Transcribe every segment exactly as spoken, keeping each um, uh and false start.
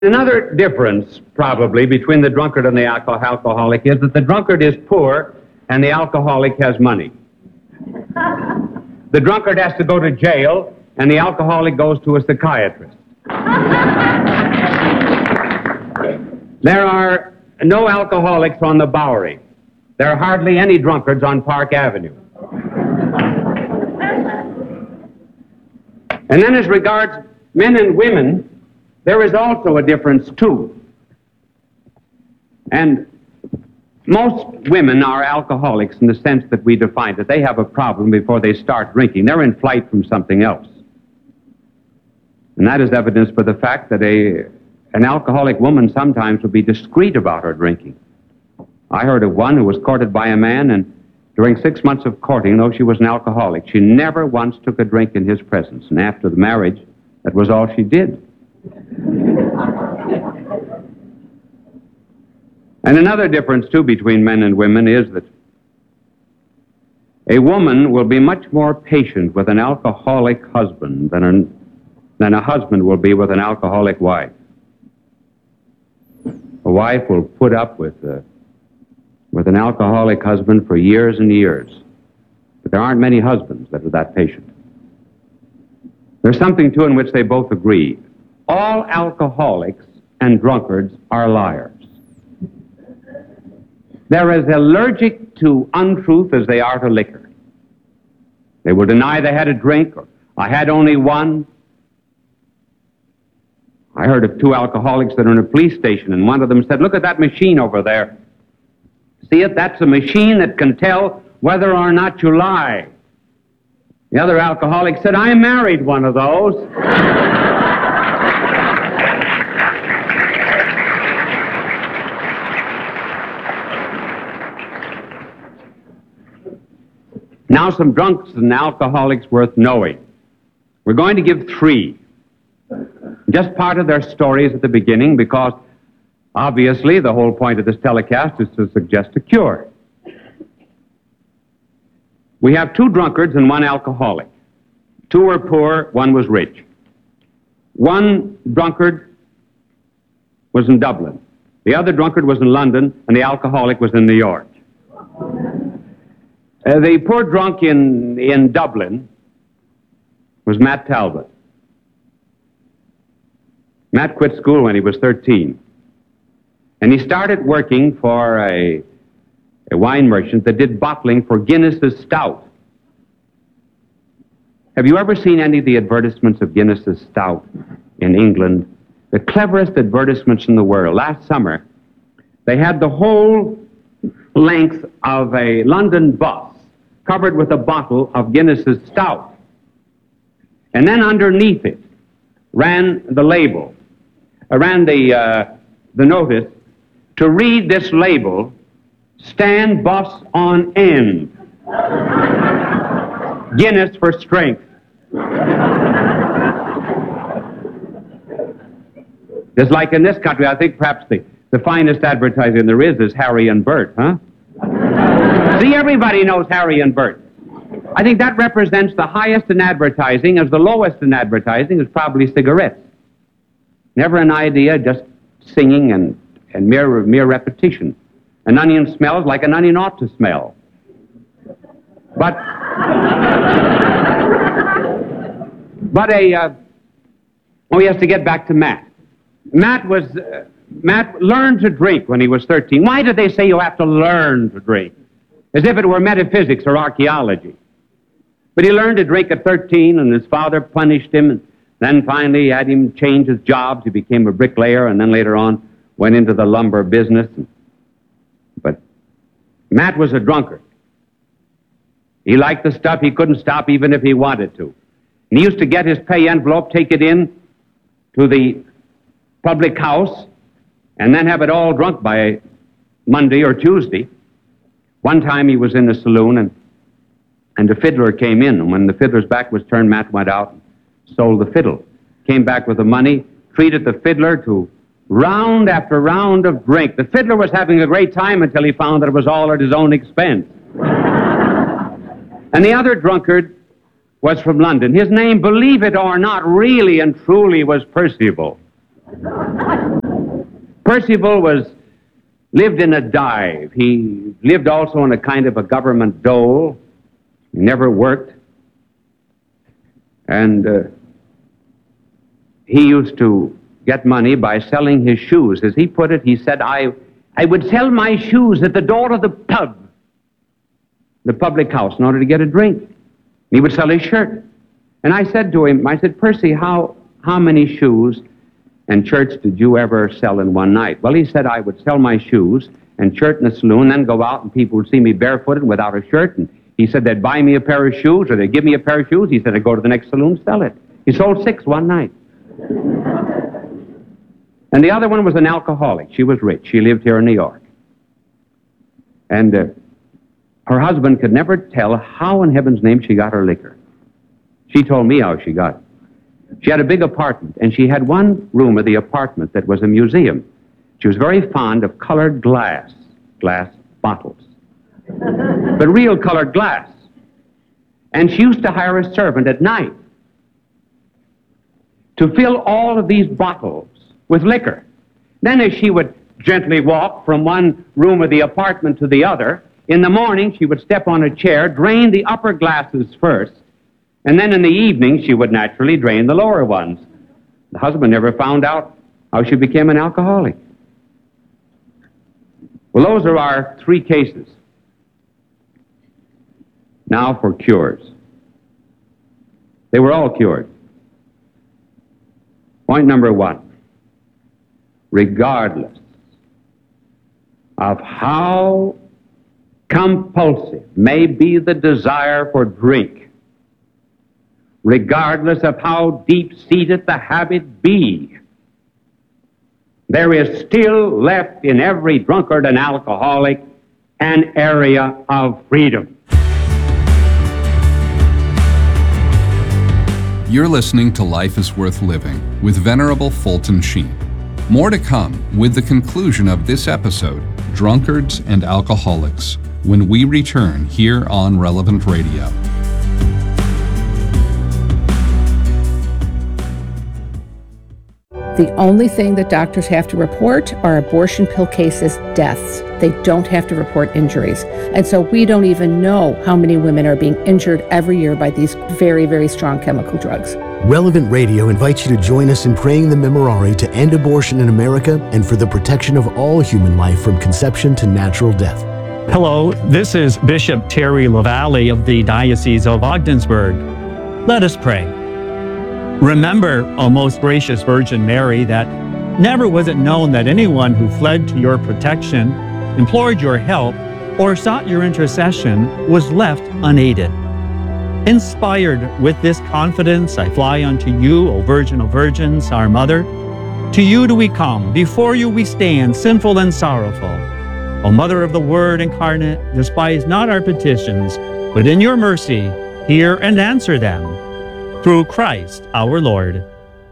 Another difference, probably, between the drunkard and the alco- alcoholic is that the drunkard is poor and the alcoholic has money. The drunkard has to go to jail and the alcoholic goes to a psychiatrist. There are no alcoholics on the Bowery. There are hardly any drunkards on Park Avenue. And then as regards men and women, there is also a difference, too. And most women are alcoholics in the sense that we define that they have a problem before they start drinking. They're in flight from something else. And that is evidenced by the fact that a, an alcoholic woman sometimes will be discreet about her drinking. I heard of one who was courted by a man, and during six months of courting, though she was an alcoholic, she never once took a drink in his presence. And after the marriage, that was all she did. And another difference, too, between men and women is that a woman will be much more patient with an alcoholic husband than, an, than a husband will be with an alcoholic wife. A wife will put up with, uh, with an alcoholic husband for years and years. But there aren't many husbands that are that patient. There's something, too, in which they both agree. All alcoholics and drunkards are liars. They're as allergic to untruth as they are to liquor. They will deny they had a drink, or I had only one. I heard of two alcoholics that are in a police station, and one of them said, "Look at that machine over there. See it? That's a machine that can tell whether or not you lie." The other alcoholic said, "I married one of those." Now, some drunks and alcoholics worth knowing. We're going to give three. Just part of their stories at the beginning, because obviously the whole point of this telecast is to suggest a cure. We have two drunkards and one alcoholic. Two were poor, one was rich. One drunkard was in Dublin. The other drunkard was in London, and the alcoholic was in New York. Uh, the poor drunk in, in Dublin was Matt Talbot. Matt quit school when he was thirteen. And he started working for a, a wine merchant that did bottling for Guinness's Stout. Have you ever seen any of the advertisements of Guinness's Stout in England? The cleverest advertisements in the world. Last summer, they had the whole length of a London bus covered with a bottle of Guinness's Stout. And then underneath it ran the label, uh, ran the, uh, the notice, to read this label, "Stand bus on end. Guinness for strength." Just like in this country, I think perhaps the, the finest advertising there is is Harry and Bert, huh? See, everybody knows Harry and Bert. I think that represents the highest in advertising, as the lowest in advertising is probably cigarettes. Never an idea, just singing and, and mere, mere repetition. An onion smells like an onion ought to smell. But, but a, uh, oh yes, to get back to Matt. Matt was, uh, Matt learned to drink when he was thirteen. Why did they say you have to learn to drink? As if it were metaphysics or archaeology. But he learned to drink at thirteen, and his father punished him, and then finally had him change his jobs. He became a bricklayer, and then later on went into the lumber business. But Matt was a drunkard. He liked the stuff. He couldn't stop even if he wanted to. And he used to get his pay envelope, take it in to the public house, and then have it all drunk by Monday or Tuesday. One time he was in the saloon, and, and the fiddler came in. And when the fiddler's back was turned, Matt went out and sold the fiddle. Came back with the money, treated the fiddler to round after round of drink. The fiddler was having a great time until he found that it was all at his own expense. And the other drunkard was from London. His name, believe it or not, really and truly was Percival. Percival was lived in a dive. He lived also in a kind of a government dole. He never worked. And uh, he used to get money by selling his shoes. As he put it, he said, I, I would sell my shoes at the door of the pub, the public house, in order to get a drink. He would sell his shirt. And I said to him, I said, Percy, how, how many shoes and shirts did you ever sell in one night? Well, he said, I would sell my shoes and shirt in a saloon, then go out and people would see me barefooted without a shirt. And he said they'd buy me a pair of shoes or they'd give me a pair of shoes. He said I'd go to the next saloon, sell it. He sold six one night. And the other one was an alcoholic. She was rich. She lived here in New York. And uh, her husband could never tell how in heaven's name she got her liquor. She told me how she got it. She had a big apartment, and she had one room of the apartment that was a museum. She was very fond of colored glass, glass bottles, but real colored glass. And she used to hire a servant at night to fill all of these bottles with liquor. Then as she would gently walk from one room of the apartment to the other, in the morning she would step on a chair, drain the upper glasses first, and then in the evening she would naturally drain the lower ones. The husband never found out how she became an alcoholic. Well, those are our three cases. Now for cures. They were all cured. Point number one. Regardless of how compulsive may be the desire for drink, regardless of how deep-seated the habit be, there is still left in every drunkard and alcoholic an area of freedom. You're listening to Life is Worth Living with Venerable Fulton Sheen. More to come with the conclusion of this episode, Drunkards and Alcoholics, when we return here on Relevant Radio. The only thing that doctors have to report are abortion pill cases, deaths. They don't have to report injuries. And so we don't even know how many women are being injured every year by these very, very strong chemical drugs. Relevant Radio invites you to join us in praying the Memorare to end abortion in America and for the protection of all human life from conception to natural death. Hello, this is Bishop Terry LaValle of the Diocese of Ogdensburg. Let us pray. Remember, O most gracious Virgin Mary, that never was it known that anyone who fled to your protection, implored your help, or sought your intercession was left unaided. Inspired with this confidence, I fly unto you, O Virgin of Virgins, our Mother. To you do we come, before you we stand, sinful and sorrowful. O Mother of the Word incarnate, despise not our petitions, but in your mercy hear and answer them. Through Christ our Lord.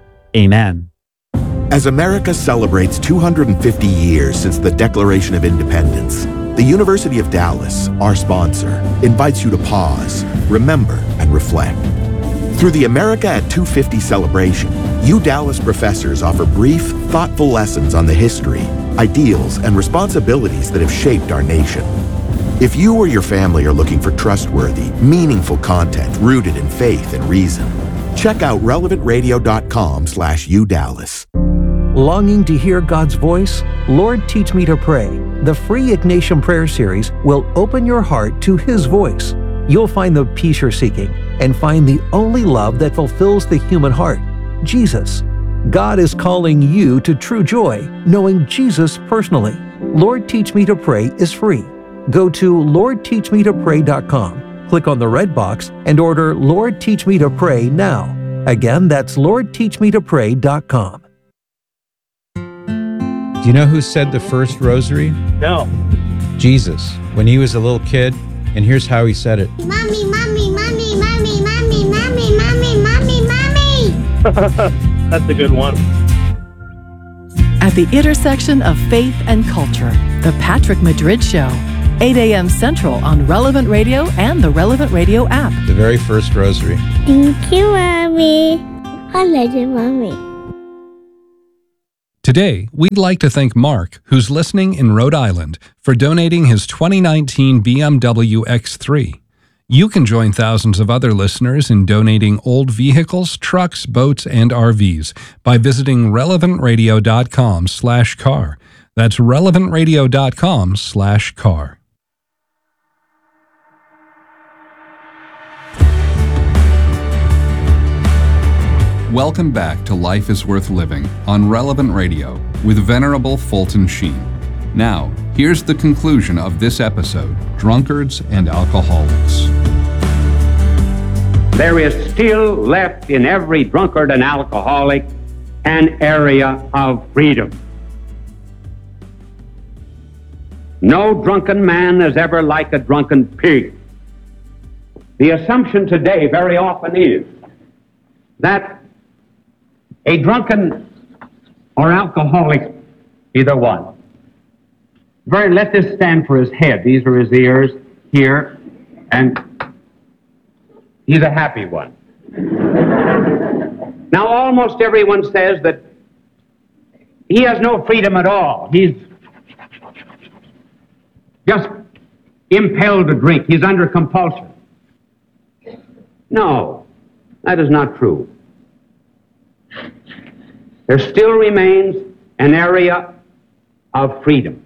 Amen. As America celebrates two hundred fifty years since the Declaration of Independence, the University of Dallas, our sponsor, invites you to pause, remember, and reflect. Through the America at two fifty celebration, you Dallas professors offer brief, thoughtful lessons on the history, ideals, and responsibilities that have shaped our nation. If you or your family are looking for trustworthy, meaningful content rooted in faith and reason, check out relevant radio dot com slash u dallas. Longing to hear God's voice? Lord, Teach Me to Pray. The free Ignatian Prayer Series will open your heart to His voice. You'll find the peace you're seeking and find the only love that fulfills the human heart, Jesus. God is calling you to true joy, knowing Jesus personally. Lord, Teach Me to Pray is free. Go to lord teach me to pray dot com, click on the red box, and order Lord Teach Me to Pray now. Again, that's lord teach me to pray dot com. Do you know who said the first rosary? No. Jesus, when he was a little kid, and here's how he said it. Mommy, mommy, mommy, mommy, mommy, mommy, mommy, mommy, mommy. That's a good one. At the intersection of faith and culture, The Patrick Madrid Show. eight a.m. Central on Relevant Radio and the Relevant Radio app. The very first rosary. Thank you, Mommy. I love you, Mommy. Today, we'd like to thank Mark, who's listening in Rhode Island, for donating his twenty nineteen B M W X three. You can join thousands of other listeners in donating old vehicles, trucks, boats, and R Vs by visiting relevant radio dot com slash car. That's relevant radio dot com slash car. Welcome back to Life is Worth Living on Relevant Radio with Venerable Fulton Sheen. Now, here's the conclusion of this episode, Drunkards and Alcoholics. There is still left in every drunkard and alcoholic an area of freedom. No drunken man is ever like a drunken pig. The assumption today very often is that a drunken or alcoholic, either one. Very, let this stand for his head. These are his ears here, and he's a happy one. Now, almost everyone says that he has no freedom at all. He's just impelled to drink. He's under compulsion. No, that is not true. There still remains an area of freedom.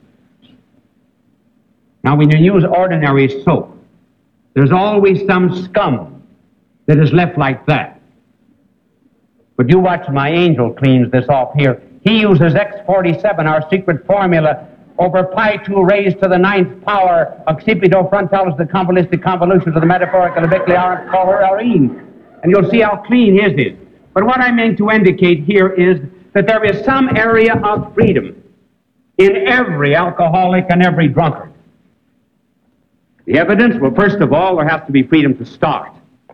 Now, when you use ordinary soap, there's always some scum that is left like that. But you watch my angel cleans this off here. He uses X forty-seven, our secret formula, over pi two raised to the ninth power, occipido frontalis, the convolutic convolution to the metaphorical abicular colorine. And you'll see how clean his is. But what I meant to indicate here is that there is some area of freedom in every alcoholic and every drunkard. The evidence, well, first of all, there has to be freedom to start.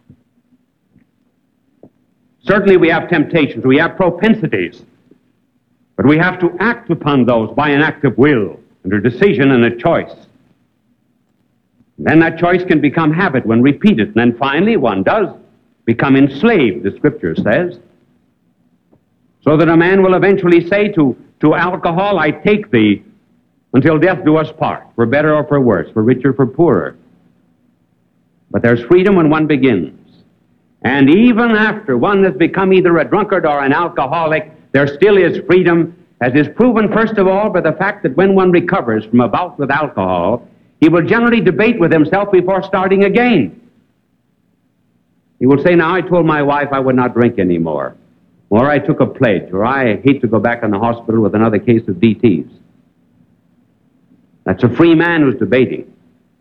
Certainly we have temptations, we have propensities, but we have to act upon those by an act of will, and a decision and a choice. And then that choice can become habit when repeated, and then finally one does become enslaved, the Scripture says, so that a man will eventually say to, to alcohol, I take thee until death do us part, for better or for worse, for richer or for poorer. But there's freedom when one begins. And even after one has become either a drunkard or an alcoholic, there still is freedom, as is proven, first of all, by the fact that when one recovers from a bout with alcohol, he will generally debate with himself before starting again. He will say, now, I told my wife I would not drink anymore, or I took a pledge, or I hate to go back in the hospital with another case of D Ts. That's a free man who's debating.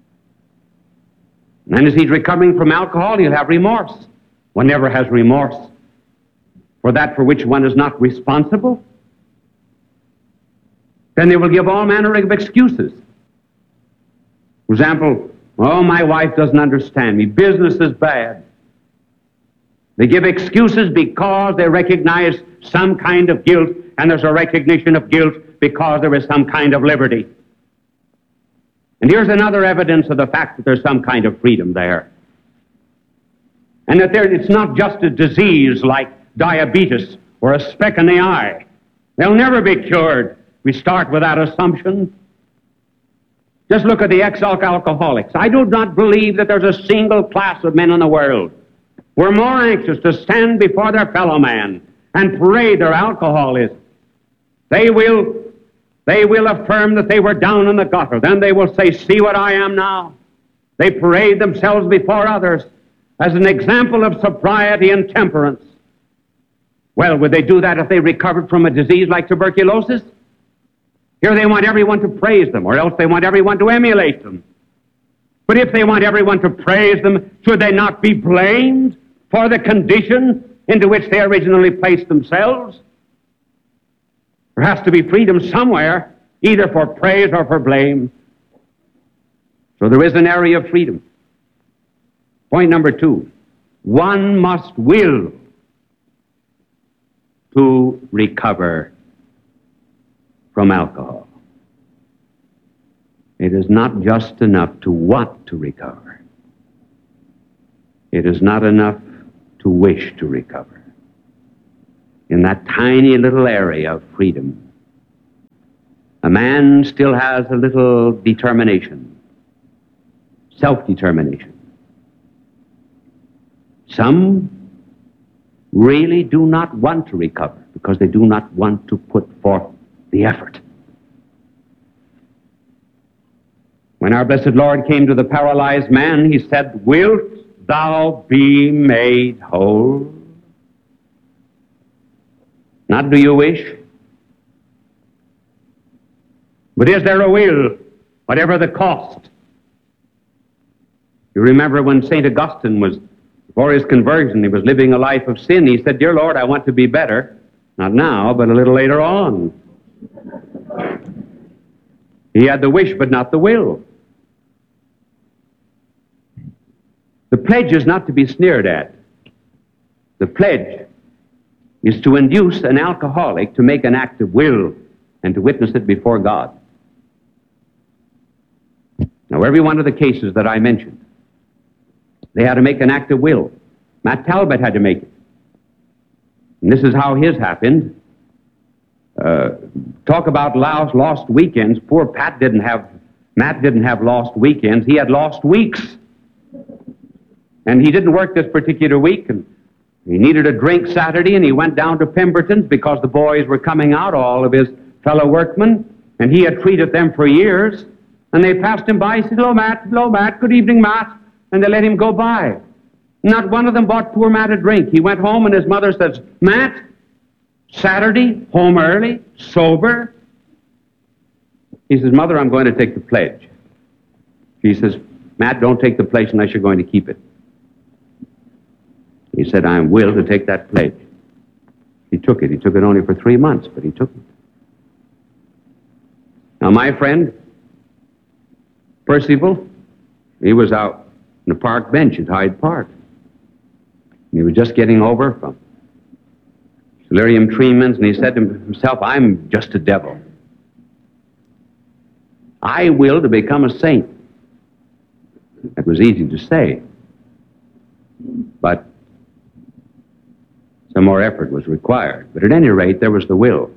And then as he's recovering from alcohol, he'll have remorse. One never has remorse for that for which one is not responsible. Then they will give all manner of excuses. For example, oh, my wife doesn't understand me. Business is bad. They give excuses because they recognize some kind of guilt, and there's a recognition of guilt because there is some kind of liberty. And here's another evidence of the fact that there's some kind of freedom there. And that there, it's not just a disease like diabetes or a speck in the eye. They'll never be cured. We start with that assumption. Just look at the ex-alcoholics. I do not believe that there's a single class of men in the world who are more anxious to stand before their fellow man and parade their alcoholism. They will, they will affirm that they were down in the gutter. Then they will say, see what I am now. They parade themselves before others as an example of sobriety and temperance. Well, would they do that if they recovered from a disease like tuberculosis? Here they want everyone to praise them, or else they want everyone to emulate them. But if they want everyone to praise them, should they not be blamed for the condition into which they originally placed themselves? There has to be freedom somewhere, either for praise or for blame. So there is an area of freedom. Point number two, one must will to recover from alcohol. It is not just enough to want to recover. It is not enough to wish to recover. In that tiny little area of freedom, a man still has a little determination, self-determination. Some really do not want to recover because they do not want to put forth the effort. When our blessed Lord came to the paralyzed man, he said, "Wilt thou be made whole?" Not do you wish, but is there a will, whatever the cost? You remember when Saint Augustine was, before his conversion, he was living a life of sin. He said, "Dear Lord, I want to be better, not now, but a little later on." He had the wish, but not the will. The pledge is not to be sneered at. The pledge is to induce an alcoholic to make an act of will and to witness it before God. Now, every one of the cases that I mentioned, they had to make an act of will. Matt Talbot had to make it. And this is how his happened. Uh, talk about lost, lost weekends. Poor Pat didn't have, Matt didn't have lost weekends. He had lost weeks. And he didn't work this particular week, and he needed a drink Saturday, and he went down to Pemberton's because the boys were coming out, all of his fellow workmen, and he had treated them for years. And they passed him by. He said, "Hello, Matt. Hello, Matt. Good evening, Matt." And they let him go by. Not one of them bought poor Matt a drink. He went home, and his mother says, "Matt, Saturday, home early, sober." He says, "Mother, I'm going to take the pledge." She says, "Matt, don't take the pledge unless you're going to keep it." He said, "I am will to take that pledge." He took it. He took it only for three months, but he took it. Now, my friend, Percival, he was out on a park bench at Hyde Park. He was just getting over from delirium tremens, and he said to himself, "I'm just a devil. I will to become a saint." That was easy to say, but some more effort was required. But at any rate, there was the will.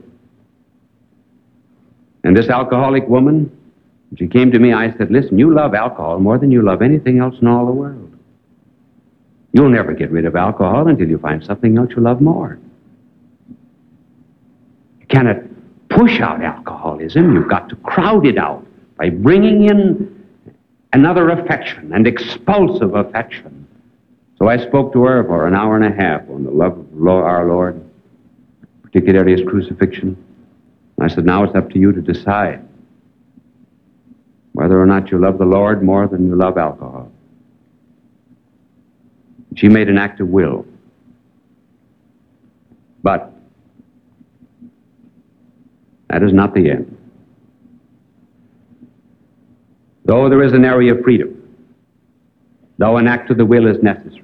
And this alcoholic woman, when she came to me, I said, "Listen, you love alcohol more than you love anything else in all the world. You'll never get rid of alcohol until you find something else you love more. You cannot push out alcoholism. You've got to crowd it out by bringing in another affection, and expulsive affection." So I spoke to her for an hour and a half on the love of our Lord, particularly his crucifixion. I said, "Now it's up to you to decide whether or not you love the Lord more than you love alcohol." She made an act of will. But that is not the end. Though there is an area of freedom, though an act of the will is necessary,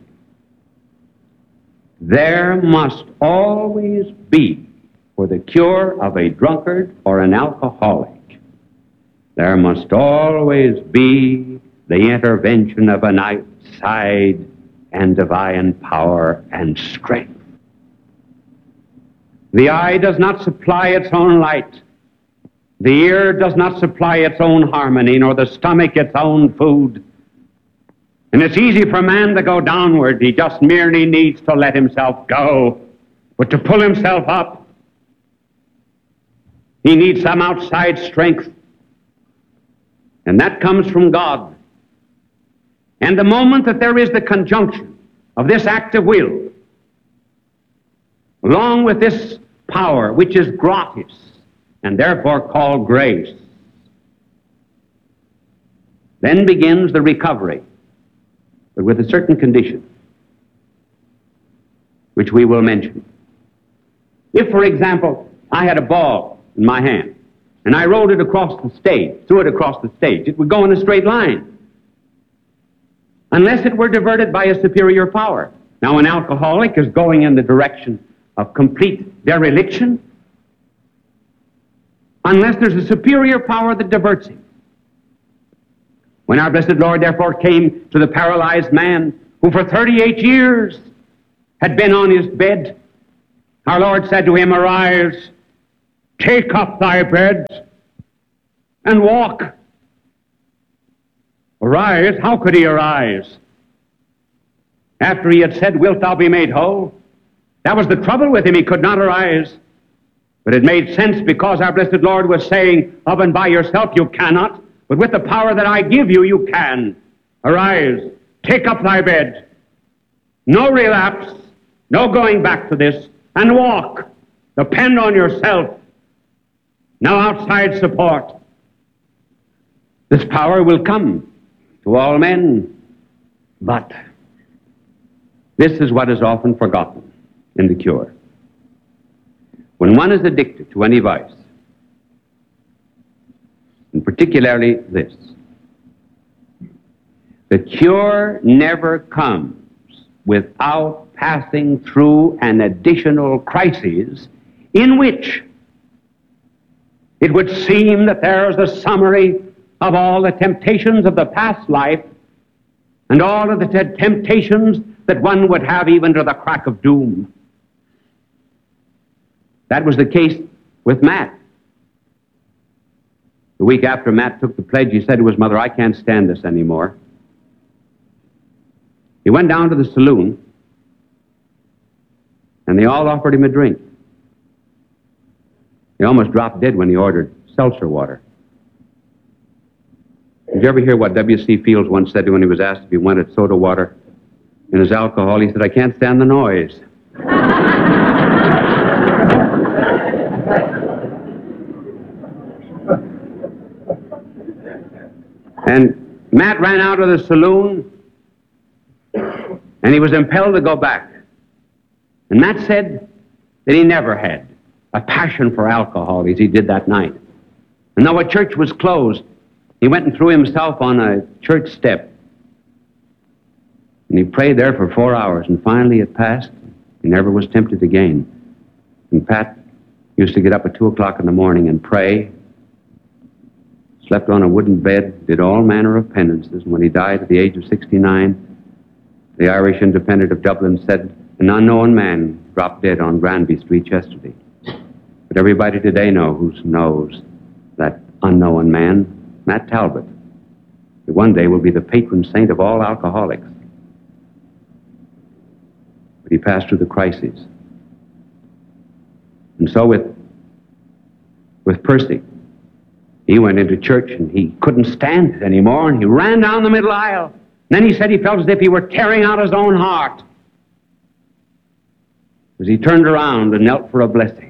there must always be, for the cure of a drunkard or an alcoholic, there must always be the intervention of an outside and divine power and strength. The eye does not supply its own light. The ear does not supply its own harmony, nor the stomach its own food. And it's easy for man to go downward. He just merely needs to let himself go. But to pull himself up, he needs some outside strength. And that comes from God. And the moment that there is the conjunction of this act of will, along with this power, which is gratis, and therefore called grace, then begins the recovery, but with a certain condition, which we will mention. If, for example, I had a ball in my hand, and I rolled it across the stage, threw it across the stage, it would go in a straight line, unless it were diverted by a superior power. Now, an alcoholic is going in the direction of complete dereliction, unless there's a superior power that diverts him. When our blessed Lord, therefore, came to the paralyzed man who for thirty-eight years had been on his bed, our Lord said to him, "Arise, take up thy bed, and walk. Arise? How could he arise? After he had said, wilt thou be made whole? That was the trouble with him. He could not arise. But it made sense because our blessed Lord was saying, of and by yourself you cannot, but with the power that I give you, you can. Arise, take up thy bed. No relapse, no going back to this, and walk. Depend on yourself. No outside support. This power will come to all men, but this is what is often forgotten in the cure. When one is addicted to any vice, and particularly this, the cure never comes without passing through an additional crisis in which it would seem that there is a summary of all the temptations of the past life and all of the t- temptations that one would have even to the crack of doom. That was the case with Matt. The week after Matt took the pledge, he said to his mother, I can't stand this anymore. He went down to the saloon, and they all offered him a drink. He almost dropped dead when he ordered seltzer water. Did you ever hear what W C Fields once said to when he was asked if he wanted soda water in his alcohol? He said, I can't stand the noise. And Matt ran out of the saloon, and he was impelled to go back. And Matt said that he never had a passion for alcohol as he did that night. And though a church was closed, he went and threw himself on a church step. And he prayed there for four hours, and finally it passed. He never was tempted again. And Pat used to get up at two o'clock in the morning and pray, slept on a wooden bed, did all manner of penances. And when he died at the age of sixty-nine, the Irish Independent of Dublin said, an unknown man dropped dead on Granby Street yesterday. But everybody today knows, knows that unknown man, Matt Talbot, who one day will be the patron saint of all alcoholics. But he passed through the crises. And so with, with Percy, he went into church and he couldn't stand it anymore, and he ran down the middle aisle. And then he said he felt as if he were tearing out his own heart as he turned around and knelt for a blessing.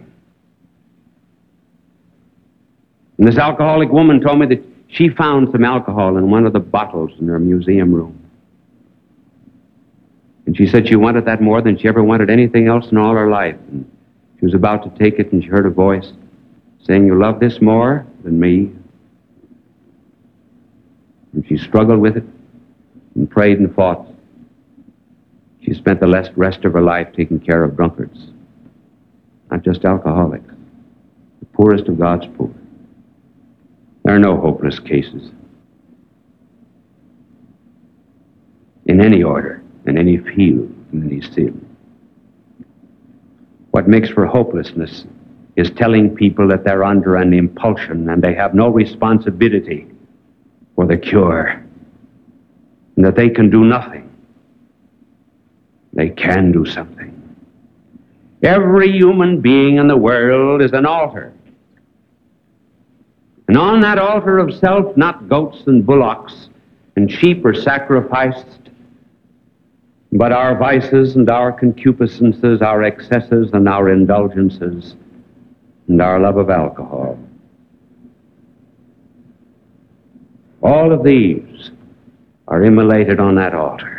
And this alcoholic woman told me that she found some alcohol in one of the bottles in her museum room. And she said she wanted that more than she ever wanted anything else in all her life. And she was about to take it, and she heard a voice saying, you love this more than me? And she struggled with it and prayed and fought. She spent the rest of her life taking care of drunkards, not just alcoholics, the poorest of God's poor. There are no hopeless cases in any order, in any field, in any sin. What makes for hopelessness is telling people that they're under an impulsion and they have no responsibility for the cure, and that they can do nothing. They can do something. Every human being in the world is an altar. And on that altar of self, not goats and bullocks and sheep are sacrificed, but our vices and our concupiscences, our excesses and our indulgences, and our love of alcohol. All of these are immolated on that altar.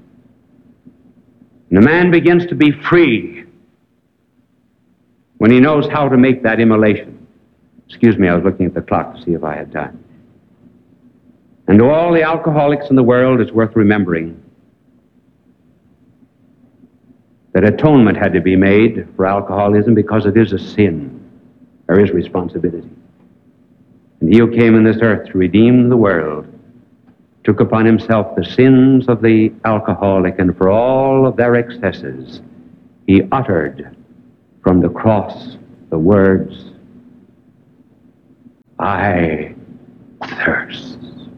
And a man begins to be free when he knows how to make that immolation. Excuse me, I was looking at the clock to see if I had time. And to all the alcoholics in the world, it's worth remembering that atonement had to be made for alcoholism because it is a sin. There is responsibility. And he who came in this earth to redeem the world took upon himself the sins of the alcoholic, and for all of their excesses, he uttered from the cross the words, I thirst.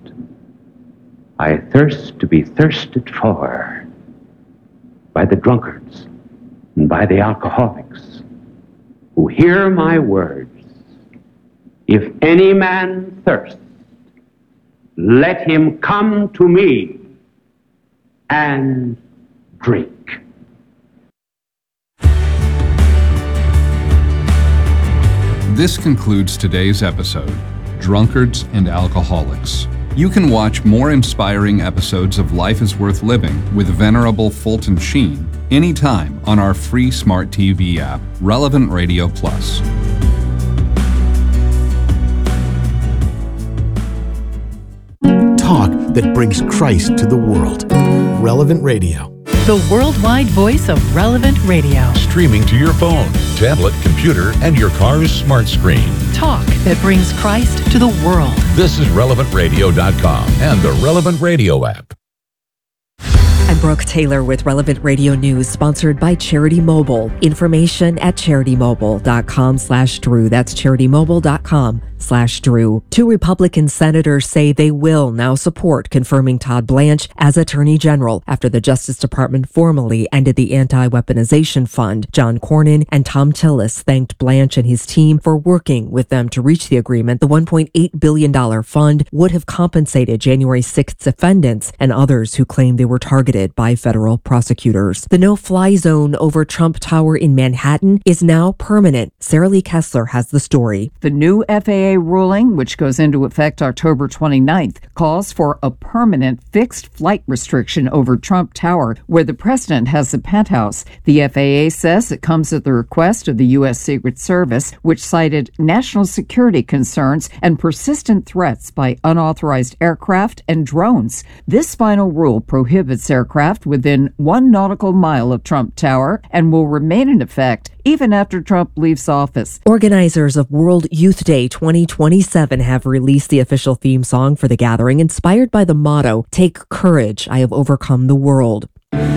I thirst to be thirsted for by the drunkards and by the alcoholics who hear my words. If any man thirst, let him come to me and drink. This concludes today's episode, Drunkards and Alcoholics. You can watch more inspiring episodes of Life is Worth Living with Venerable Fulton Sheen anytime on our free smart T V app, Relevant Radio Plus. Talk that brings Christ to the world. Relevant Radio. The worldwide voice of Relevant Radio. Streaming to your phone, tablet, computer, and your car's smart screen. Talk that brings Christ to the world. This is relevant radio dot com and the Relevant Radio app. I'm Brooke Taylor with Relevant Radio News, sponsored by Charity Mobile. Information at charitymobile.com slash Drew. That's charitymobile.com slash Drew. Two Republican senators say they will now support confirming Todd Blanche as Attorney General after the Justice Department formally ended the Anti-Weaponization Fund. John Cornyn and Tom Tillis thanked Blanche and his team for working with them to reach the agreement. The one point eight billion dollars fund would have compensated January sixth defendants and others who claimed they were targeted by federal prosecutors. The no-fly zone over Trump Tower in Manhattan is now permanent. Sarah Lee Kessler has the story. The new F A A ruling, which goes into effect October twenty-ninth, calls for a permanent fixed flight restriction over Trump Tower, where the president has the penthouse. The F A A says it comes at the request of the U S Secret Service, which cited national security concerns and persistent threats by unauthorized aircraft and drones. This final rule prohibits aircraft within one nautical mile of Trump Tower and will remain in effect even after Trump leaves office. Organizers of World Youth Day twenty twenty-seven have released the official theme song for the gathering, inspired by the motto, "Take courage, I have overcome the world."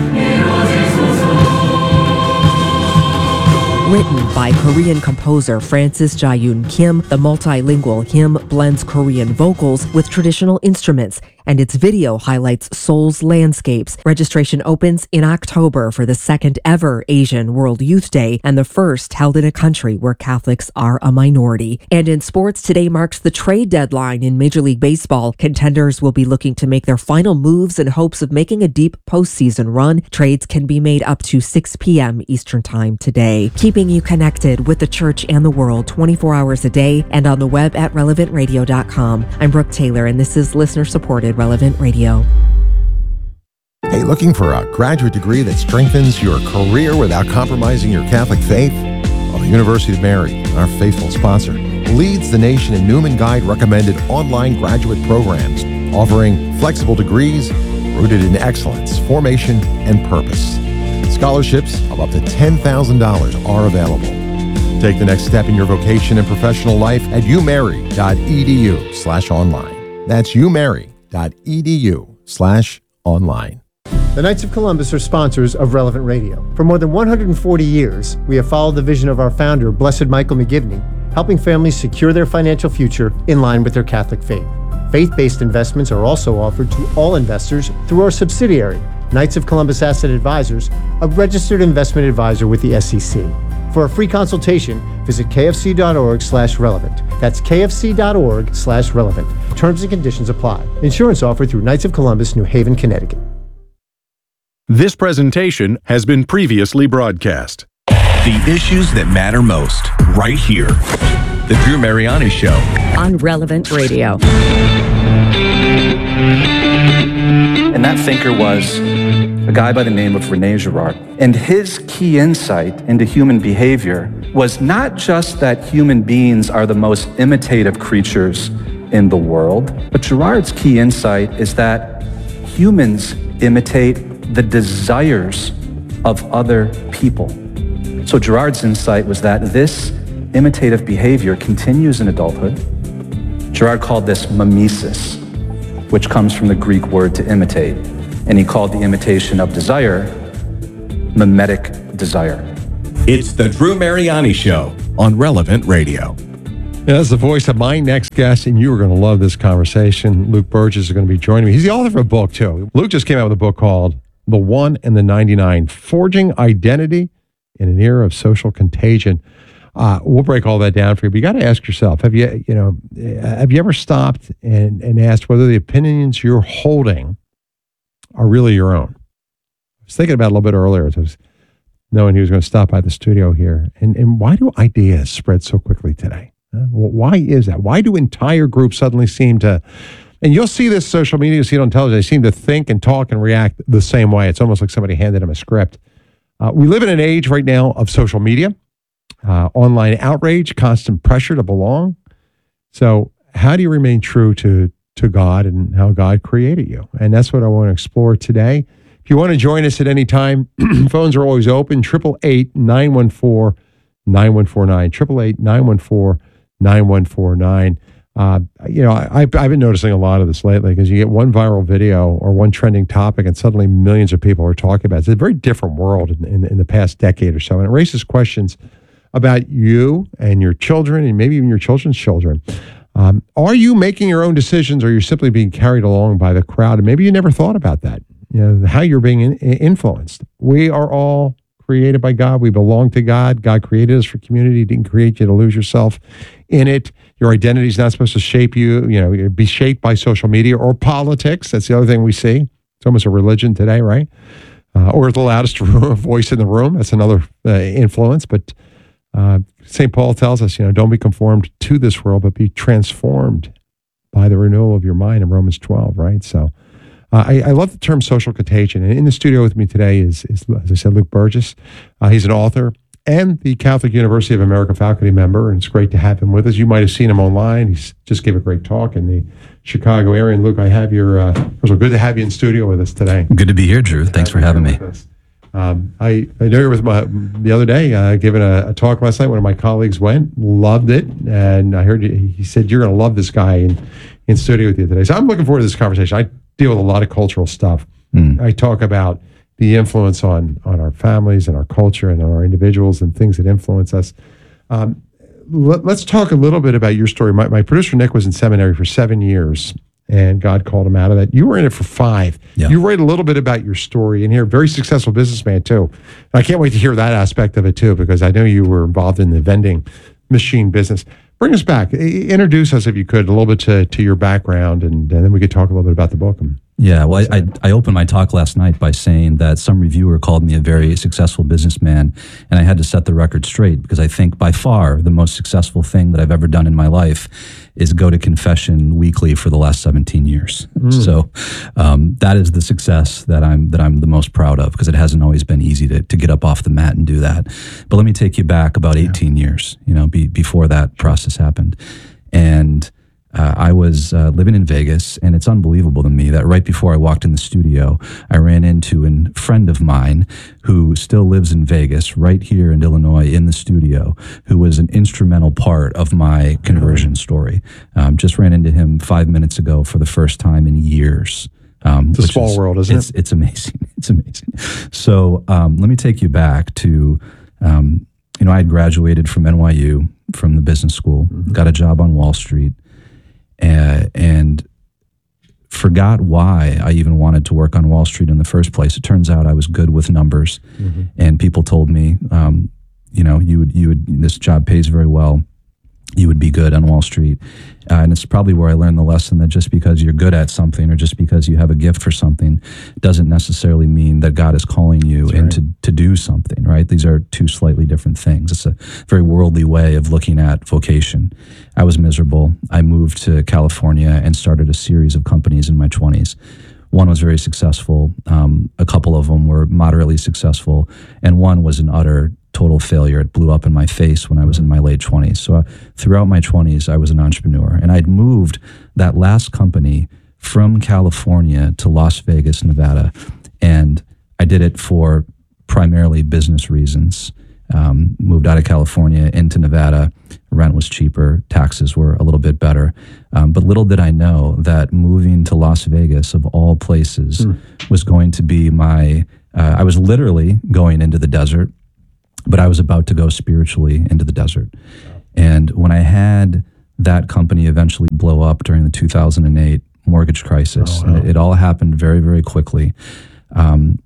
Written by Korean composer Francis Jae-yoon Kim, the multilingual hymn blends Korean vocals with traditional instruments, and its video highlights Seoul's landscapes. Registration opens in October for the second ever Asian World Youth Day, and the first held in a country where Catholics are a minority. And in sports, today marks the trade deadline in Major League Baseball. Contenders will be looking to make their final moves in hopes of making a deep postseason run. Trades can be made up to six p.m. Eastern Time today. Keeping you connected with the church and the world twenty-four hours a day and on the web at relevant radio dot com. I'm Brooke Taylor, and this is listener-supported Relevant Radio. Hey, looking for a graduate degree that strengthens your career without compromising your Catholic faith? Well, the University of Mary, our faithful sponsor, leads the nation in Newman Guide recommended online graduate programs, offering flexible degrees rooted in excellence, formation, and purpose. Scholarships of up to ten thousand dollars are available. Take the next step in your vocation and professional life at umary.edu slash online. That's umary.edu slash online. The Knights of Columbus are sponsors of Relevant Radio. For more than one hundred forty years, we have followed the vision of our founder, Blessed Michael McGivney, helping families secure their financial future in line with their Catholic faith. Faith-based investments are also offered to all investors through our subsidiary, Knights of Columbus Asset Advisors, a registered investment advisor with the S E C. For a free consultation, visit kfc.org slash relevant. That's kfc.org slash relevant. Terms and conditions apply. Insurance offered through Knights of Columbus, New Haven, Connecticut. This presentation has been previously broadcast. The issues that matter most, right here. The Drew Mariani Show. On Relevant Radio. And that thinker was a guy by the name of Rene Girard. And his key insight into human behavior was not just that human beings are the most imitative creatures in the world, but Girard's key insight is that humans imitate the desires of other people. So Girard's insight was that this imitative behavior continues in adulthood. Girard called this mimesis, which comes from the Greek word to imitate. And he called the imitation of desire mimetic desire. It's the Drew Mariani Show on Relevant Radio. That's the voice of my next guest, and you are going to love this conversation. Luke Burgess is going to be joining me. He's the author of a book, too. Luke just came out with a book called The One and the ninety-nine, Forging Identity in an Era of Social Contagion. Uh, we'll break all that down for you, but you got to ask yourself, have you, you know, have you ever stopped and, and asked whether the opinions you're holding are really your own? I was thinking about it a little bit earlier as I was knowing he was going to stop by the studio here. And, and why do ideas spread so quickly today? Uh, well, why is that? Why do entire groups suddenly seem to, and you'll see this social media, you see it on television, they seem to think and talk and react the same way. It's almost like somebody handed them a script. Uh, we live in an age right now of social media, uh, online outrage, constant pressure to belong. So how do you remain true to, to God and how God created you? And that's what I want to explore today. If you want to join us at any time, phones are always open, eight eight eight, nine one four, nine one four nine, eight eight eight, nine one four, nine one four nine. Uh, you know, I, I've been noticing a lot of this lately because you get one viral video or one trending topic and suddenly millions of people are talking about it. It's a very different world in, in, in the past decade or so. And it raises questions about you and your children and maybe even your children's children. Um, are you making your own decisions, or are you simply being carried along by the crowd? And maybe you never thought about that, you know, how you're being in, influenced. We are all created by God. We belong to God. God created us for community. He didn't create you to lose yourself in it. Your identity is not supposed to shape you, you know, be shaped by social media or politics. That's the other thing we see. It's almost a religion today, right? Uh, or the loudest voice in the room. That's another uh, influence. But uh, Saint Paul tells us, you know, don't be conformed to this world, but be transformed by the renewal of your mind in Romans twelve, right? So uh, I, I love the term social contagion. And in the studio with me today is, is as I said, Luke Burgess. Uh, he's an author and the Catholic University of America faculty member, and it's great to have him with us. You might have seen him online. He's just gave a great talk in the Chicago area. And Luke, I have your, uh, first of all, good to have you in studio with us today. Good to be here, Drew. Thanks for having me. Um, I, I know you were with my, the other day, uh, giving a, a talk last night. One of my colleagues went, loved it. And I heard you, he said, you're going to love this guy in, in studio with you today. So I'm looking forward to this conversation. I deal with a lot of cultural stuff. Mm. I talk about the influence on, on our families and our culture and on our individuals and things that influence us. Um, let, let's talk a little bit about your story. My, my producer, Nick, was in seminary for seven years, and God called him out of that. You were in it for five. Yeah. You write a little bit about your story in here. Very successful businessman, too. And I can't wait to hear that aspect of it, too, because I know you were involved in the vending machine business. Bring us back. Introduce us, if you could, a little bit to, to your background, and, and then we could talk a little bit about the book. Yeah, well, I, I, I opened my talk last night by saying that some reviewer called me a very successful businessman, and I had to set the record straight because I think by far the most successful thing that I've ever done in my life is go to confession weekly for the last seventeen years. Mm. So um, that is the success that I'm that I'm the most proud of, because it hasn't always been easy to to get up off the mat and do that. But let me take you back about eighteen yeah. years, you know, be, before that process happened, and. Uh, I was uh, living in Vegas, and it's unbelievable to me that right before I walked in the studio, I ran into a friend of mine who still lives in Vegas, right here in Illinois, in the studio, who was an instrumental part of my conversion story. Um, just ran into him five minutes ago for the first time in years. Um, it's a small is, world, isn't it's, it? It's amazing. It's amazing. So um, let me take you back to, um, you know, I had graduated from N Y U, from the business school, mm-hmm. got a job on Wall Street, Uh, and forgot why I even wanted to work on Wall Street in the first place. It turns out I was good with numbers, mm-hmm. and people told me, um, you know, you would, you would, this job pays very well. You would be good on Wall Street. Uh, and it's probably where I learned the lesson that just because you're good at something or just because you have a gift for something doesn't necessarily mean that God is calling you That's into right. to do something, right? These are two slightly different things. It's a very worldly way of looking at vocation. I was miserable. I moved to California and started a series of companies in my twenties. One was very successful. Um, a couple of them were moderately successful. And one was an utter total failure. It blew up in my face when I was in my late twenties. So uh, throughout my twenties, I was an entrepreneur. And I'd moved that last company from California to Las Vegas, Nevada. And I did it for primarily business reasons. Um, moved out of California into Nevada. Rent was cheaper. Taxes were a little bit better. Um, but little did I know that moving to Las Vegas, of all places, mm. was going to be my, uh, I was literally going into the desert, but I was about to go spiritually into the desert. And when I had that company eventually blow up during the two thousand eight mortgage crisis. Oh, wow. And it, it all happened very, very quickly. Um,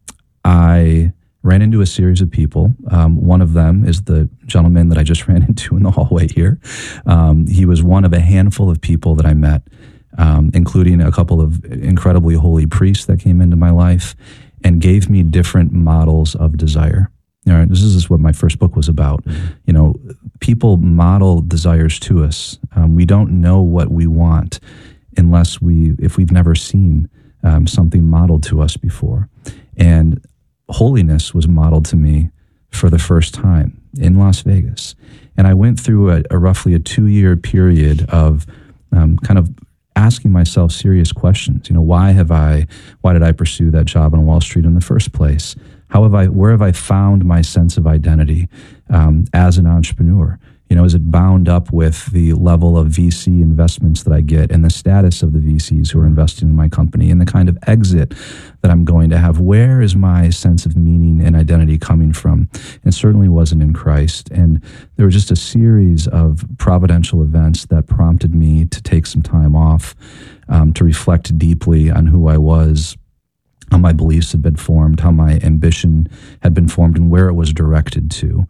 I ran into a series of people. Um, one of them is the gentleman that I just ran into in the hallway here. Um, he was one of a handful of people that I met, um, including a couple of incredibly holy priests that came into my life and gave me different models of desire. All right, this is what my first book was about. Mm-hmm. You know, people model desires to us. Um, we don't know what we want unless we, if we've never seen um, something modeled to us before. And holiness was modeled to me for the first time in Las Vegas. And I went through a, a roughly a two-year period of um, kind of asking myself serious questions. You know, why have I, why did I pursue that job on Wall Street in the first place? How have I, where have I found my sense of identity um, as an entrepreneur? You know, is it bound up with the level of V C investments that I get and the status of the V Cs who are investing in my company and the kind of exit that I'm going to have? Where is my sense of meaning and identity coming from? It certainly wasn't in Christ. And there was just a series of providential events that prompted me to take some time off, um, to reflect deeply on who I was, how my beliefs had been formed, how my ambition had been formed, and where it was directed to.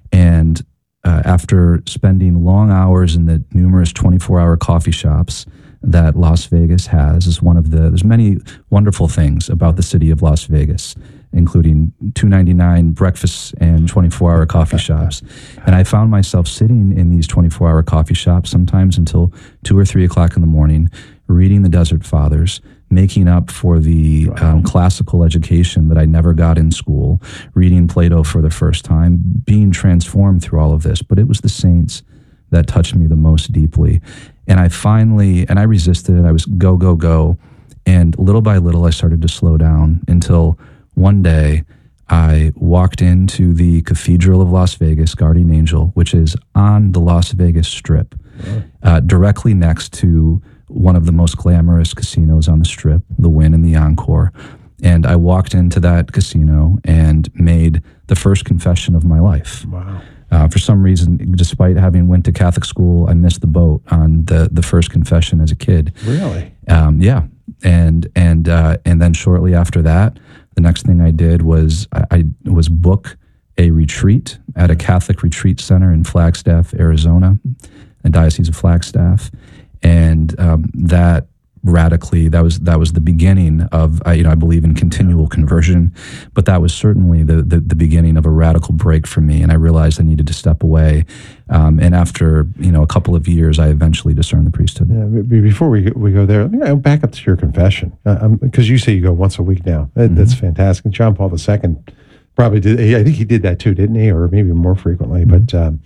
And Uh, after spending long hours in the numerous twenty-four hour coffee shops that Las Vegas has, is one of the, there's many wonderful things about the city of Las Vegas, including two ninety-nine breakfasts and twenty-four hour coffee shops. And I found myself sitting in these twenty-four hour coffee shops, sometimes until two or three o'clock in the morning, reading the Desert Fathers, making up for the um, classical education that I never got in school, reading Plato for the first time, being transformed through all of this. But it was the saints that touched me the most deeply. And I finally, and I resisted it. I was go, go, go. And little by little, I started to slow down until one day I walked into the Cathedral of Las Vegas, Guardian Angel, which is on the Las Vegas Strip, uh, directly next to one of the most glamorous casinos on the Strip, the Wynn and the Encore. And I walked into that casino and made the first confession of my life. Wow. Uh, for some reason, despite having went to Catholic school, I missed the boat on the, the first confession as a kid. Really? Um, yeah. And and uh, and then shortly after that, the next thing I did was I, I was book a retreat at a Catholic retreat center in Flagstaff, Arizona, the Diocese of Flagstaff. And um, that radically, that was that was the beginning of, I, you know, I believe in continual conversion, but that was certainly the, the the beginning of a radical break for me. And I realized I needed to step away. Um, and after, you know, a couple of years, I eventually discerned the priesthood. Yeah, b- before we go, we go there, let me back up to your confession, because uh, you say you go once a week now. That, mm-hmm. That's fantastic. And John Paul the Second probably did. He, I think he did that too, didn't he? Or maybe more frequently. Mm-hmm. But um,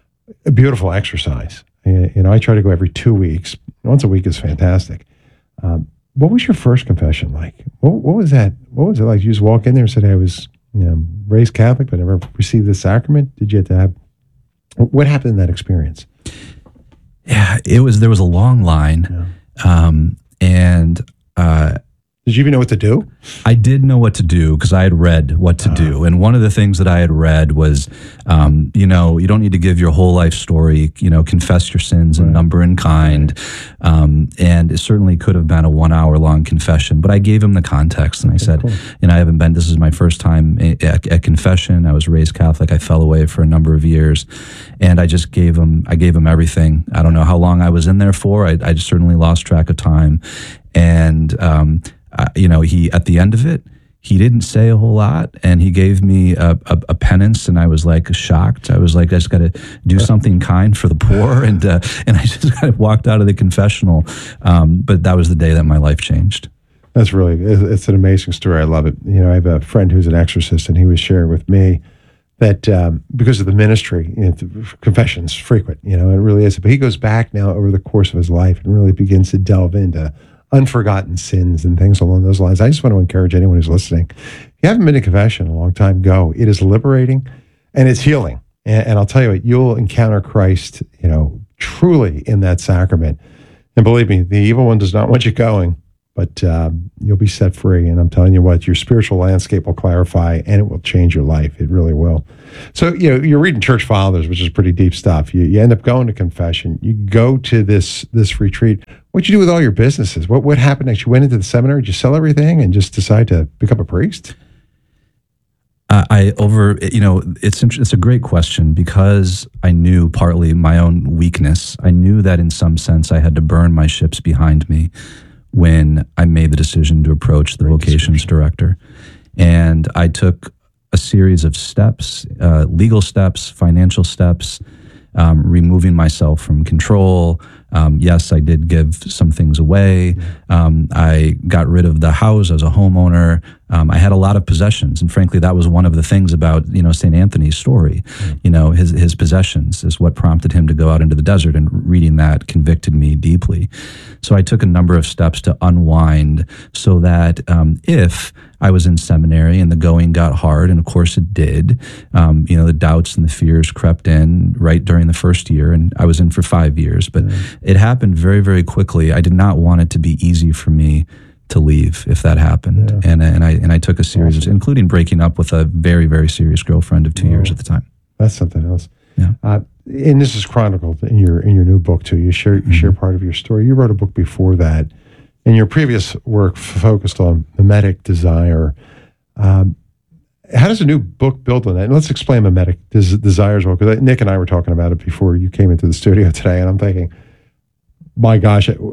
a beautiful exercise. You know, I try to go every two weeks. Once a week is fantastic. Um, what was your first confession like? What, what was that? What was it like? You just walk in there and said, I was, you know, raised Catholic, but never received the sacrament. Did you have to have, what happened in that experience? Yeah, it was, there was a long line. Yeah. Um, and, uh, did you even know what to do? I did know what to do because I had read what to uh, do. And one of the things that I had read was, um, you know, you don't need to give your whole life story, you know, confess your sins in right. number and kind. Right. Um, and it certainly could have been a one hour long confession, but I gave him the context and I okay, said, cool. you know, I haven't been, this is my first time at, at confession. I was raised Catholic. I fell away for a number of years and I just gave him, I gave him everything. I don't know how long I was in there for. I, I just certainly lost track of time. And, um, Uh, you know, he, at the end of it, he didn't say a whole lot and he gave me a, a, a penance and I was like shocked. I was like, I just got to do something kind for the poor. And, uh, and I just kind of walked out of the confessional. Um, but that was the day that my life changed. That's really, it's an amazing story. I love it. You know, I have a friend who's an exorcist and he was sharing with me that um, because of the ministry, you know, confession's frequent, you know, it really is. But he goes back now over the course of his life and really begins to delve into unforgotten sins and things along those lines. I just want to encourage anyone who's listening. If you haven't been to confession in a long time, go. It is liberating and it's healing. And, and I'll tell you what, you'll encounter Christ, you know, truly in that sacrament. And believe me, the evil one does not want you going. but um, you'll be set free. And I'm telling you what, your spiritual landscape will clarify, and it will change your life. It really will. So, you know, you're reading Church Fathers, which is pretty deep stuff. You, you end up going to confession. You go to this this retreat. What'd you do with all your businesses? What what happened next? You went into the seminary, did you sell everything and just decide to become a priest? Uh, I over, you know, it's it's a great question because I knew partly my own weakness. I knew that in some sense I had to burn my ships behind me when I made the decision to approach the vocations director. And I took a series of steps, uh, legal steps, financial steps, um, removing myself from control. Um, yes, I did give some things away. Um, I got rid of the house as a homeowner. Um, I had a lot of possessions, and frankly, that was one of the things about you know Saint Anthony's story. Mm. You know, his his possessions is what prompted him to go out into the desert, and reading that convicted me deeply. So I took a number of steps to unwind, so that um, if I was in seminary and the going got hard, and of course it did, um, you know, the doubts and the fears crept in right during the first year, and I was in for five years, but mm. it happened very, very quickly. I did not want it to be easy for me to leave if that happened. Yeah. And and I and I took a series awesome. of, including breaking up with a very, very serious girlfriend of two oh, years at the time. That's something else. Yeah. Uh, and this is chronicled in your in your new book too. You share you mm-hmm. share part of your story. You wrote a book before that, and your previous work f- focused on mimetic desire. Um, how does a new book build on that? And let's explain mimetic des- desire as well, because Nick and I were talking about it before you came into the studio today, and I'm thinking, my gosh, a,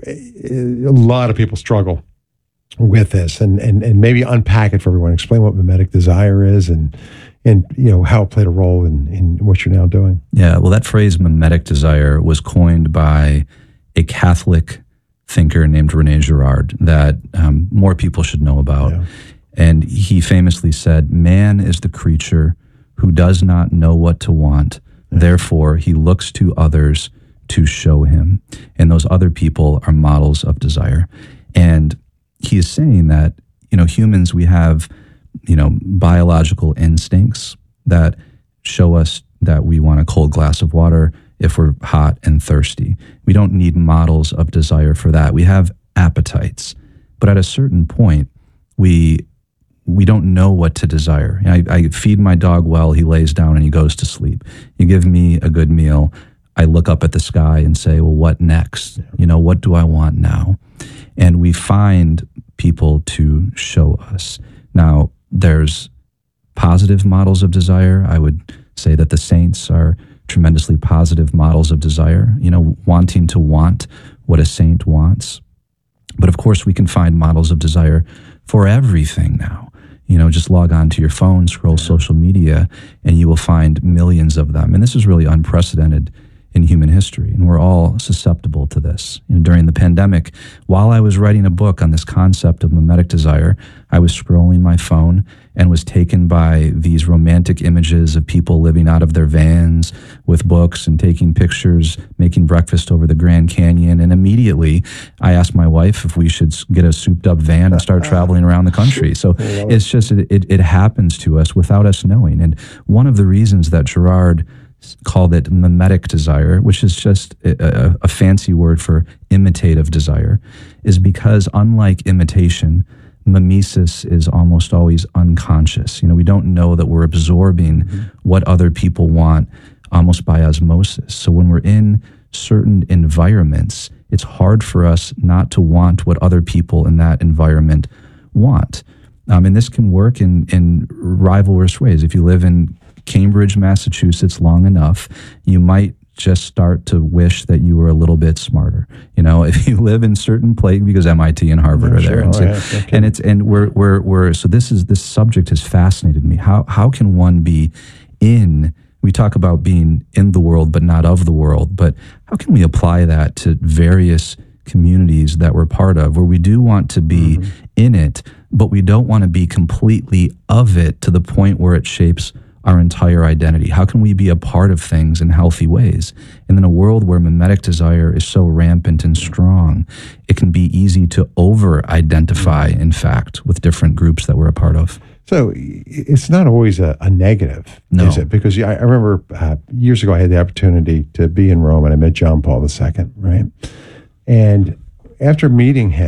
a lot of people struggle with this, and, and and maybe unpack it for everyone. Explain what mimetic desire is, and and you know how it played a role in, in what you're now doing. Yeah, well, that phrase mimetic desire was coined by a Catholic thinker named Rene Girard that um, more people should know about. Yeah. And he famously said, "Man is the creature who does not know what to want. Yeah. Therefore, he looks to others to show him. And those other people are models of desire." And he is saying that, you know, humans, we have, you know, biological instincts that show us that we want a cold glass of water if we're hot and thirsty. We don't need models of desire for that. We have appetites. But at a certain point, we we don't know what to desire. I, I feed my dog well, he lays down and he goes to sleep. You give me a good meal, I look up at the sky and say, well, what next? You know, what do I want now? And we find people to show us. Now, there's positive models of desire. I would say that the saints are tremendously positive models of desire, you know, wanting to want what a saint wants. But of course, we can find models of desire for everything now. You know, just log on to your phone, scroll social media, and you will find millions of them. And this is really unprecedented in human history, and we're all susceptible to this. You know, during the pandemic, while I was writing a book on this concept of mimetic desire, I was scrolling my phone and was taken by these romantic images of people living out of their vans with books and taking pictures, making breakfast over the Grand Canyon. And immediately I asked my wife if we should get a souped up van and start traveling around the country. So it's just, it, it, it happens to us without us knowing. And one of the reasons that Girard called it mimetic desire, which is just a, a fancy word for imitative desire, is because unlike imitation, mimesis is almost always unconscious. You know, we don't know that we're absorbing mm-hmm. what other people want almost by osmosis. So when we're in certain environments, it's hard for us not to want what other people in that environment want. Um, and this can work in, in rivalrous ways. If you live in Cambridge, Massachusetts long enough, you might just start to wish that you were a little bit smarter. You know, if you live in certain places, because M I T and Harvard yeah, are there, sure. and, so, oh, yeah. okay. and it's and we're we're we're so this is this subject has fascinated me. How how can one be in? We talk about being in the world but not of the world, but how can we apply that to various communities that we're part of, where we do want to be mm-hmm. in it, but we don't want to be completely of it to the point where it shapes our entire identity? How can we be a part of things in healthy ways? And in a world where mimetic desire is so rampant and strong, it can be easy to over-identify, in fact, with different groups that we're a part of. So it's not always a, a negative, no. is it? Because I, I remember uh, years ago I had the opportunity to be in Rome, and I met John Paul the Second, right? And after meeting him,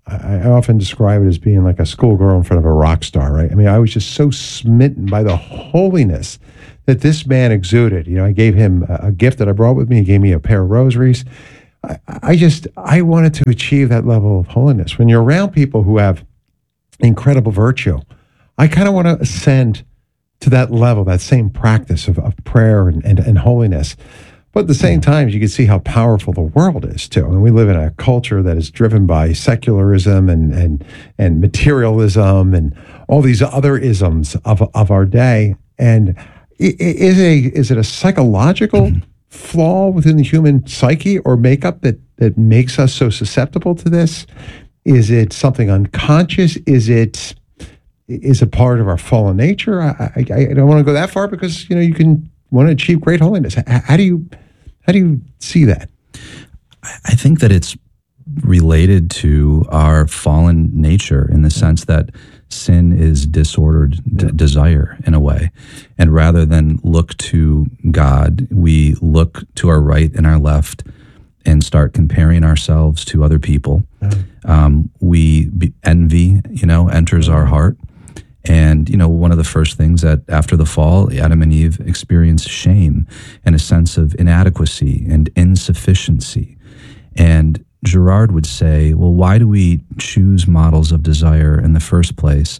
I, I often describe it as being like a schoolgirl in front of a rock star, right? I mean, I was just so smitten by the holiness that this man exuded. You know, I gave him a, a gift that I brought with me. He gave me a pair of rosaries. I, I just, I wanted to achieve that level of holiness. When you're around people who have incredible virtue, I kind of want to ascend to that level, that same practice of, of prayer and, and, and holiness. But at the same time, you can see how powerful the world is too. I mean, we live in a culture that is driven by secularism and and and materialism and all these other isms of of our day. And is a is it a psychological flaw within the human psyche or makeup that that makes us so susceptible to this? Is it something unconscious? Is it is it part of our fallen nature? I, I, I don't want to go that far because you know you can want to achieve great holiness. How, how do you how do you see that? I think that it's related to our fallen nature in the sense that sin is disordered d- desire in a way. And rather than look to God, we look to our right and our left and start comparing ourselves to other people. Um, we be, envy, you know, enters our heart. And, you know, one of the first things that after the fall, Adam and Eve experienced shame and a sense of inadequacy and insufficiency. And Girard would say, well, why do we choose models of desire in the first place?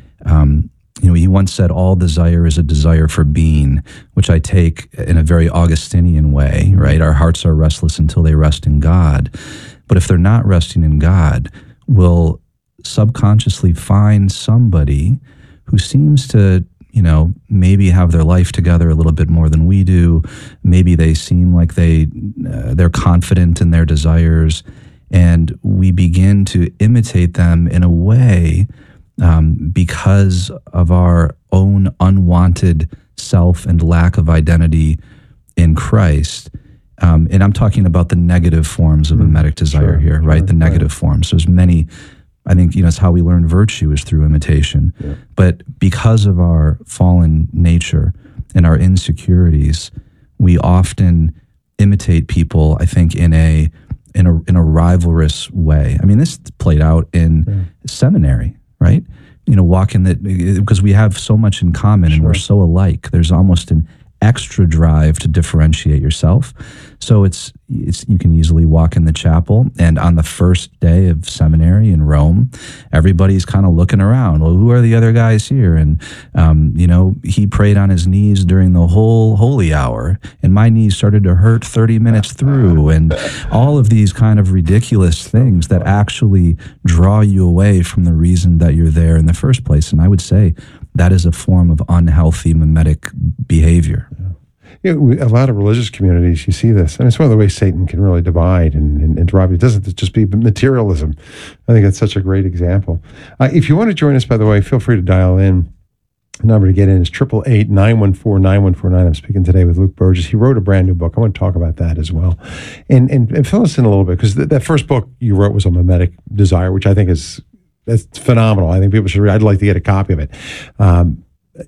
Um, you know, he once said, all desire is a desire for being, which I take in a very Augustinian way, right? Our hearts are restless until they rest in God. But if they're not resting in God, we'll subconsciously find somebody who seems to, you know, maybe have their life together a little bit more than we do. Maybe they seem like they, uh, they're confident in their desires, and we begin to imitate them in a way um, because of our own unwanted self and lack of identity in Christ. Um, and I'm talking about the negative forms of mm, mimetic desire sure, here, right? Sure, the negative right. forms. There's many. I think, you know, it's how we learn virtue is through imitation. Yeah. But because of our fallen nature and our insecurities, we often imitate people, I think, in a in a in a rivalrous way. I mean, this played out in yeah. seminary, right? You know, walking that because we have so much in common sure. and we're so alike. There's almost an extra drive to differentiate yourself. So it's it's you can easily walk in the chapel, and on the first day of seminary in Rome, everybody's kind of looking around. Well, who are the other guys here? And um, you know, he prayed on his knees during the whole holy hour, and my knees started to hurt thirty minutes through, and all of these kind of ridiculous things that actually draw you away from the reason that you're there in the first place. And I would say that is a form of unhealthy mimetic behavior. You know, a lot of religious communities, you see this. And it's one of the ways Satan can really divide and, and, and drive. It doesn't just be materialism. I think that's such a great example. Uh, if you want to join us, by the way, feel free to dial in. The number to get in is eight eight eight, nine one four, nine one four nine. I'm speaking today with Luke Burgis. He wrote a brand new book. I want to talk about that as well. And and, and fill us in a little bit, because th- that first book you wrote was on mimetic desire, which I think is that's phenomenal. I think people should read. I'd like to get a copy of it. Um,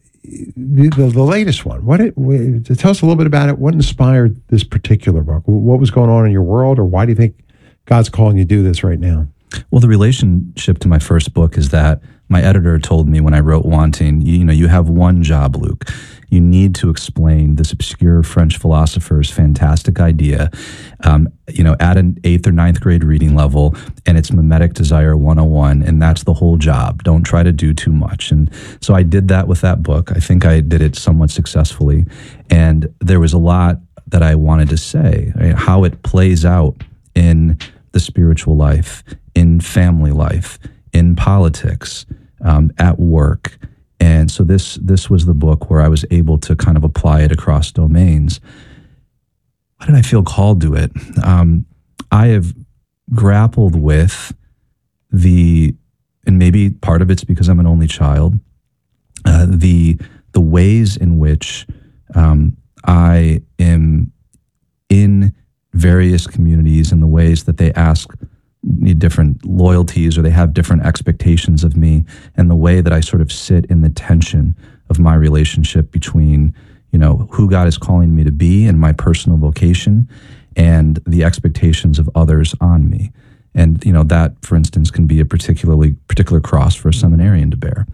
The, the, the latest one, what it, tell us a little bit about it. What inspired this particular book? What was going on in your world, or why do you think God's calling you to do this right now? Well, the relationship to my first book is that my editor told me when I wrote Wanting, you, you know, you have one job, Luke. You need to explain this obscure French philosopher's fantastic idea, um, you know, at an eighth or ninth grade reading level, and it's mimetic desire one oh one, and that's the whole job. Don't try to do too much. And so I did that with that book. I think I did it somewhat successfully, and there was a lot that I wanted to say, right? How it plays out in the spiritual life, in family life, in politics, um, at work. And so this this was the book where I was able to kind of apply it across domains. Why did I feel called to it? Um, I have grappled with the, and maybe part of it's because I'm an only child, uh, the the ways in which um, I am in various communities and the ways that they ask different loyalties or they have different expectations of me, and the way that I sort of sit in the tension of my relationship between, you know, who God is calling me to be and my personal vocation and the expectations of others on me. And, you know, that, for instance, can be a particularly particular cross for a seminarian to bear.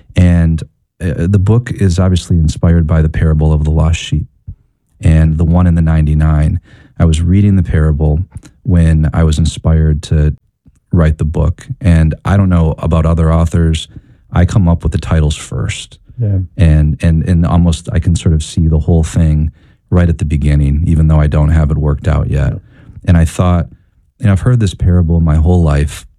And uh, the book is obviously inspired by the parable of the lost sheep and the one in the ninety-nine. I was reading the parable when I was inspired to write the book. And I don't know about other authors, I come up with the titles first. Yeah. And, and, and almost I can sort of see the whole thing right at the beginning, even though I don't have it worked out yet. Yeah. And I thought, and I've heard this parable my whole life,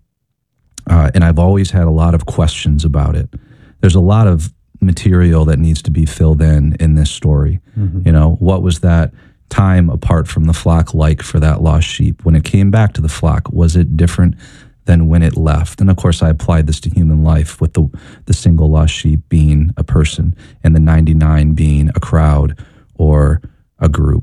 uh, and I've always had a lot of questions about it. There's a lot of material that needs to be filled in in this story. Mm-hmm. You know, what was that time apart from the flock like for that lost sheep? When it came back to the flock, was it different than when it left? And of course, I applied this to human life with the the single lost sheep being a person and the ninety-nine being a crowd or a group.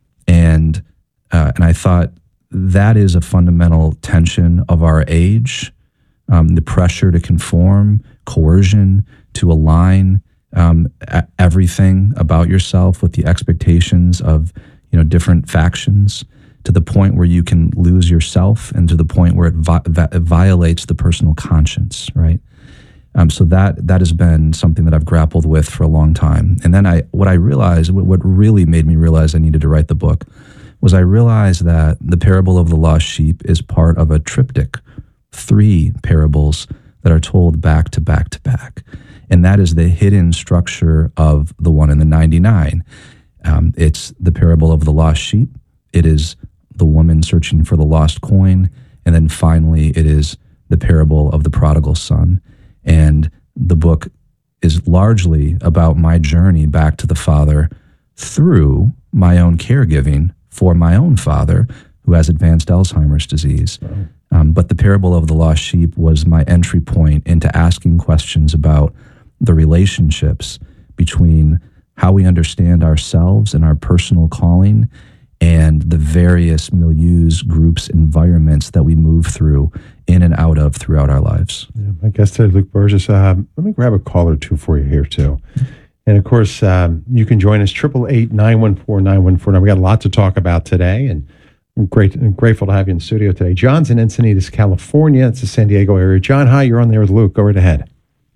And uh, and I thought that is a fundamental tension of our age, um, the pressure to conform, coercion, to align um, everything about yourself with the expectations of, you know, different factions, to the point where you can lose yourself, and to the point where it, vi- it violates the personal conscience, right? Um, so that that has been something that I've grappled with for a long time. And then I, what I realized, what, what really made me realize I needed to write the book, was I realized that the parable of the lost sheep is part of a triptych, three parables that are told back to back to back. And that is the hidden structure of the one in the ninety-nine. Um, it's the parable of the lost sheep. It is the woman searching for the lost coin. And then finally, it is the parable of the prodigal son. And the book is largely about my journey back to the Father through my own caregiving for my own father, who has advanced Alzheimer's disease. Wow. Um, but the parable of the lost sheep was my entry point into asking questions about the relationships between how we understand ourselves and our personal calling and the various milieus, groups, environments that we move through in and out of throughout our lives. Yeah, my guest today, Luke Burgis. Um, let me grab a call or two for you here, too. And, of course, um, you can join us, eight eight eight, nine one four, nine one four nine. We got a lot to talk about today, and I'm great, I'm grateful to have you in the studio today. John's in Encinitas, California. It's the San Diego area. John, hi, you're on there with Luke. Go right ahead.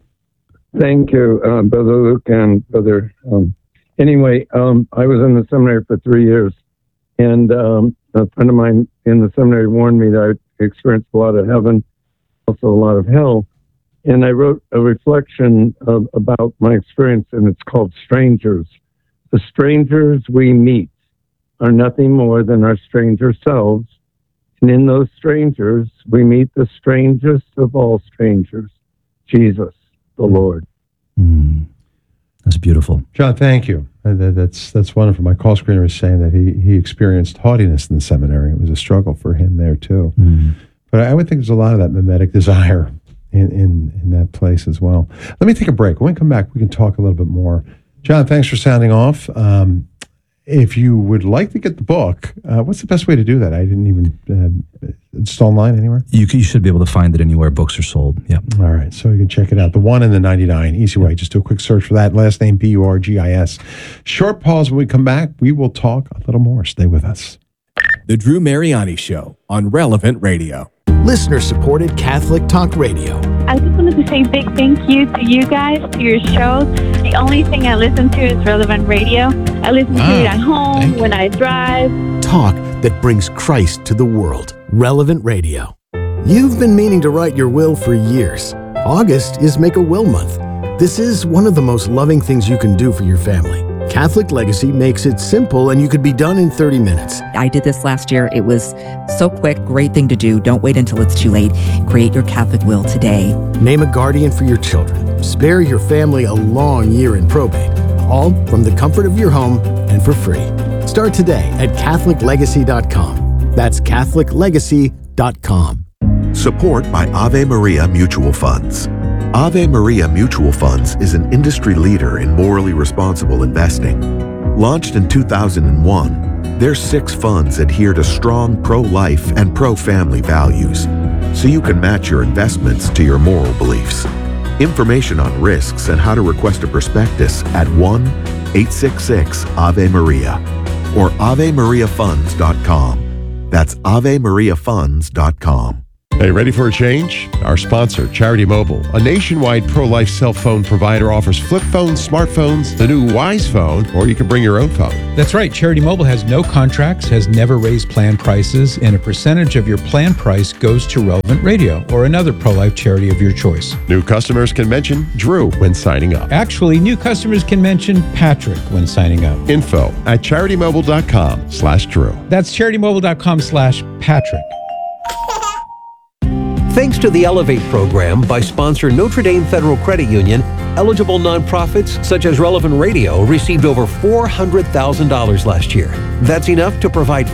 Thank you, uh, Brother Luke and Brother. Um, anyway, um, I was in the seminary for three years, and um, a friend of mine in the seminary warned me that I experienced a lot of heaven, also a lot of hell. And I wrote a reflection of, about my experience, and it's called Strangers. The strangers we meet are nothing more than our stranger selves. And in those strangers, we meet the strangest of all strangers, Jesus, the Lord. Mm, that's beautiful. John, thank you. Uh, that, that's that's wonderful. My call screener is saying that he, he experienced haughtiness in the seminary. It was a struggle for him there, too. Mm. But I would think there's a lot of that mimetic desire in, in, in that place as well. Let me take a break. When we come back, we can talk a little bit more. John, thanks for sounding off. Um, if you would like to get the book, uh, what's the best way to do that? I didn't even, uh, it's online anywhere? You, can, you should be able to find it anywhere books are sold. Yeah. All right. So you can check it out. The one in the ninety-nine. Easy way. Just do a quick search for that. Last name, B U R G I S. Short pause. When we come back, we will talk a little more. Stay with us. The Drew Mariani Show on Relevant Radio. Listener-supported Catholic Talk Radio. I just wanted to say a big thank you to you guys, to your show. The only thing I listen to is Relevant Radio. I listen Wow. to it at home, when I drive. Talk that brings Christ to the world. Relevant Radio. You've been meaning to write your will for years. August is Make-A-Will Month. This is one of the most loving things you can do for your family. Catholic Legacy makes it simple, and you could be done in thirty minutes. I did this last year. It was so quick, great thing to do. Don't wait until it's too late. Create your Catholic will today. Name a guardian for your children. Spare your family a long year in probate. All from the comfort of your home and for free. Start today at Catholic Legacy dot com. That's Catholic Legacy dot com. Support by Ave Maria Mutual Funds. Ave Maria Mutual Funds is an industry leader in morally responsible investing. Launched in two thousand one, their six funds adhere to strong pro-life and pro-family values, so you can match your investments to your moral beliefs. Information on risks and how to request a prospectus at one eight six six Ave Maria or Ave Maria Funds dot com. That's Ave Maria Funds dot com. Hey, ready for a change? Our sponsor, Charity Mobile, a nationwide pro-life cell phone provider, offers flip phones, smartphones, the new Wise Phone, or you can bring your own phone. That's right. Charity Mobile has no contracts, has never raised plan prices, and a percentage of your plan price goes to Relevant Radio or another pro-life charity of your choice. New customers can mention Drew when signing up. Actually, new customers can mention Patrick when signing up. Info at charitymobile.com slash Drew. That's charitymobile.com slash Patrick. Thanks to the Elevate program by sponsor Notre Dame Federal Credit Union, eligible nonprofits such as Relevant Radio received over four hundred thousand dollars last year. That's enough to provide